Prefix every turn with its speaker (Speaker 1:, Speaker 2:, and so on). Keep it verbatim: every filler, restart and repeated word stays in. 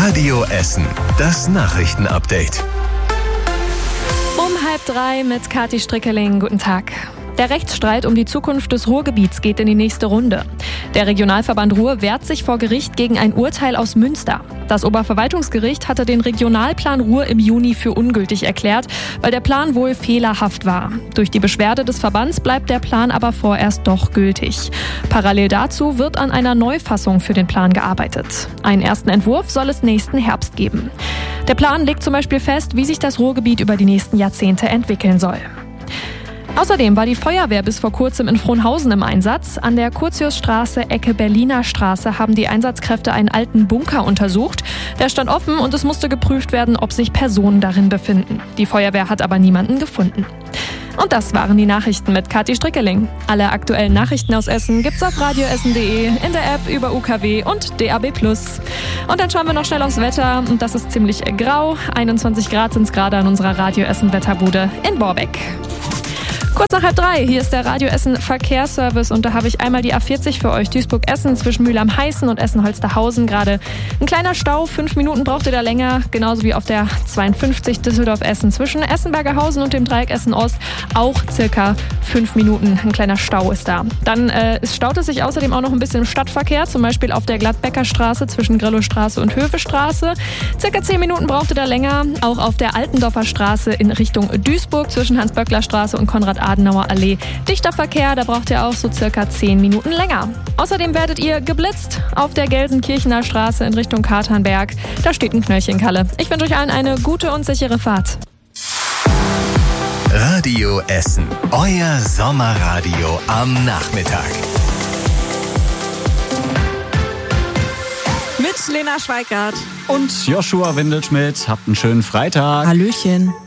Speaker 1: Radio Essen, das Nachrichtenupdate.
Speaker 2: Um halb drei mit Kathi Strickeling. Guten Tag. Der Rechtsstreit um die Zukunft des Ruhrgebiets geht in die nächste Runde. Der Regionalverband Ruhr wehrt sich vor Gericht gegen ein Urteil aus Münster. Das Oberverwaltungsgericht hatte den Regionalplan Ruhr im Juni für ungültig erklärt, weil der Plan wohl fehlerhaft war. Durch die Beschwerde des Verbands bleibt der Plan aber vorerst doch gültig. Parallel dazu wird an einer Neufassung für den Plan gearbeitet. Einen ersten Entwurf soll es nächsten Herbst geben. Der Plan legt zum Beispiel fest, wie sich das Ruhrgebiet über die nächsten Jahrzehnte entwickeln soll. Außerdem war die Feuerwehr bis vor kurzem in Frohnhausen im Einsatz. An der Curtiusstraße, Ecke Berliner Straße, haben die Einsatzkräfte einen alten Bunker untersucht. Der stand offen und es musste geprüft werden, ob sich Personen darin befinden. Die Feuerwehr hat aber niemanden gefunden. Und das waren die Nachrichten mit Kathi Strickeling. Alle aktuellen Nachrichten aus Essen gibt's auf radioessen punkt de, in der App, über U K W und D A B plus. Und dann schauen wir noch schnell aufs Wetter. Und das ist ziemlich grau. einundzwanzig Grad sind's gerade an unserer Radio Essen Wetterbude in Borbeck. Kurz nach halb drei, hier ist der Radio Essen Verkehrsservice und da habe ich einmal die A vierzig für euch. Duisburg-Essen zwischen Mühl am Heißen und Essen-Holsterhausen gerade ein kleiner Stau. Fünf Minuten braucht ihr da länger, genauso wie auf der zweiundfünfzig Düsseldorf-Essen zwischen Essenbergerhausen und dem Dreieck Essen-Ost. Auch circa fünf Minuten, ein kleiner Stau ist da. Dann äh, es staut es sich außerdem auch noch ein bisschen im Stadtverkehr, zum Beispiel auf der Gladbecker Straße zwischen Grillowstraße und Höfestraße. Circa zehn Minuten braucht ihr da länger. Auch auf der Altendorfer Straße in Richtung Duisburg zwischen Hans-Böckler-Straße und Konrad Adenauer Allee. Dichter Verkehr, da braucht ihr auch so circa zehn Minuten länger. Außerdem werdet ihr geblitzt auf der Gelsenkirchener Straße in Richtung Katernberg. Da steht ein Knöllchenkalle. Ich wünsche euch allen eine gute und sichere Fahrt.
Speaker 1: Radio Essen, euer Sommerradio am Nachmittag.
Speaker 3: Mit Lena Schweikart
Speaker 4: und Joshua Windelschmidt. Habt einen schönen Freitag.
Speaker 3: Hallöchen.